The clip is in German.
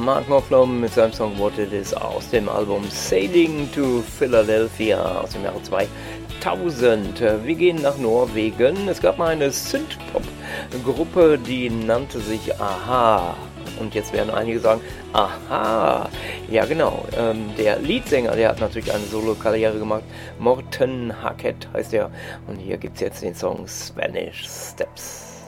Mark Knopfler mit seinem Song What It Is aus dem Album Sailing to Philadelphia aus dem Jahre 2000. Wir gehen nach Norwegen. Es gab mal eine Synthpop-Gruppe, die nannte sich Aha. Und jetzt werden einige sagen, aha, ja genau, der Leadsänger, der hat natürlich eine Solo-Karriere gemacht, Morten Hackett heißt er. Und hier gibt es jetzt den Song Spanish Steps.